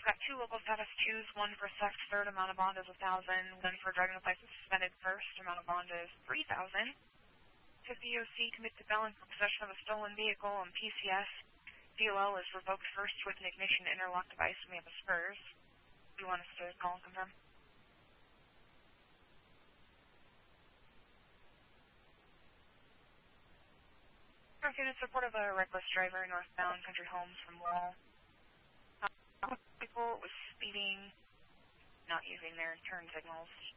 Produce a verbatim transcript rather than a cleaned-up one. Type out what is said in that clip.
Got two local status twos, one for theft, third amount of bond is one thousand dollars, one for driving with license suspended, first amount of bond is three thousand dollars. fifty O C commits the felon for possession of a stolen vehicle on P C S. D L L is revoked first with an ignition interlock device. We have a Spurs. Do you want us to call and confirm? Okay, in support of a reckless driver northbound Country Homes from Wall. Uh, people was speeding, not using their turn signals.